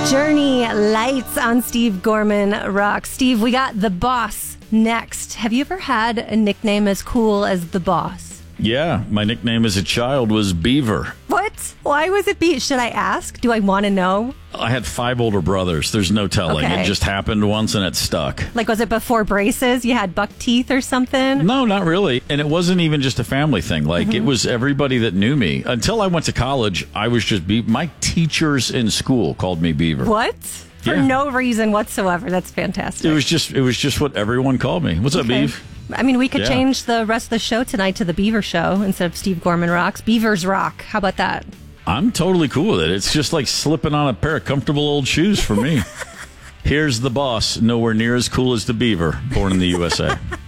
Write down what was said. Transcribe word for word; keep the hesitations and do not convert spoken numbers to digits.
Journey Lights on Steve Gorman Rock. Steve, we got The Boss next. Have you ever had a nickname as cool as The Boss? Yeah, my nickname as a child was Beaver. What? Why was it Beaver? Should I ask? Do I want to know? I had five older brothers. There's no telling. Okay. It just happened once and it stuck. Like, was it before braces? You had buck teeth or something? No, not really. And it wasn't even just a family thing. Like, mm-hmm. It was everybody that knew me. Until I went to college, I was just Beaver. My teachers in school called me Beaver. What? For Yeah. no reason whatsoever. That's fantastic. It was just it was just what everyone called me. What's up, Okay. Beav? I mean, we could Yeah. change the rest of the show tonight to the Beaver Show instead of Steve Gorman Rocks. Beavers Rock. How about that? I'm totally cool with it. It's just like slipping on a pair of comfortable old shoes for me. Here's The Boss, nowhere near as cool as the Beaver, born in the U S A.